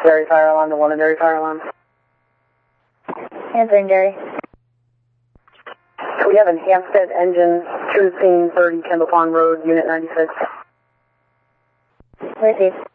Dairy fire alarm to London Dairy fire alarm. Answering Dairy. We have an Hampstead engine, cruise scene 30 Kendall Pond Road, Unit 96. Received.